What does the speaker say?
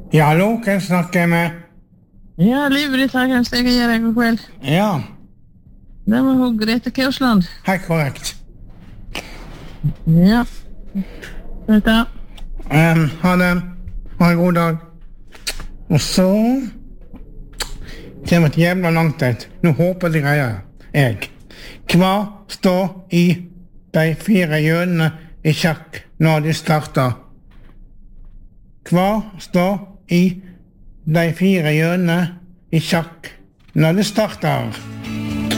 Ja, hallo, hvem snakker jeg med? Ja, Liv-Britt her, hvem skal jeg gjøre i god kveld? Ja, Det var hun Grete Kausland. helt korrekt. Ja. Dette. Ha det. Ha en god dag. Og så kommer et jævla langt et. Nå håper de greier jeg. Hva står i de 4 hjørnene i sjakk når de starter? Hva står i de 4 hjørnene i sjakk når det starter?